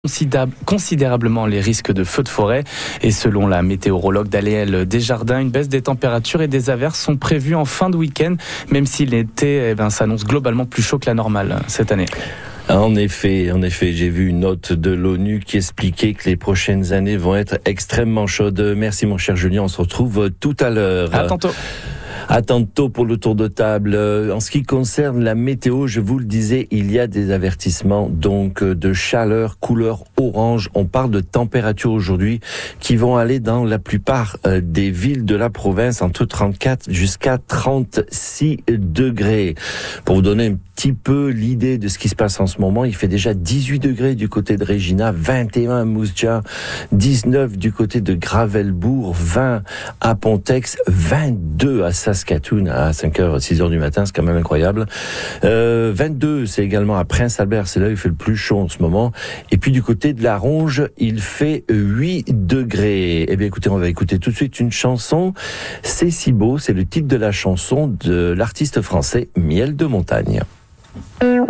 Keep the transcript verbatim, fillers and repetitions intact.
Considérable- considérablement les risques de feux de forêt et selon la météorologue Danielle Desjardins, une baisse des températures et des averses sont prévues en fin de week-end, même si l'été eh ben, s'annonce globalement plus chaud que la normale cette année. En effet, en effet, j'ai vu une note de l'ONU qui expliquait que les prochaines années vont être extrêmement chaudes. Merci mon cher Julien, on se retrouve tout à l'heure. À tantôt. À tantôt pour le tour de table. En ce qui concerne la météo, je vous le disais, il y a des avertissements donc de chaleur couleur orange. On parle de températures aujourd'hui qui vont aller dans la plupart des villes de la province entre trente-quatre jusqu'à trente-six degrés. Pour vous donner un petit peu l'idée de ce qui se passe en ce moment, il fait déjà dix-huit degrés du côté de Regina, vingt et un à Moustia, dix-neuf du côté de Gravelbourg, vingt à Pontex, vingt-deux à Saskatoon à cinq heures, six heures du matin, c'est quand même incroyable. Euh, vingt-deux, c'est également à Prince-Albert, c'est là où il fait le plus chaud en ce moment. Et puis du côté de la Ronge, il fait huit degrés. Eh bien écoutez, on va écouter tout de suite une chanson. C'est si beau, c'est le titre de la chanson de l'artiste français Miel de Montagne.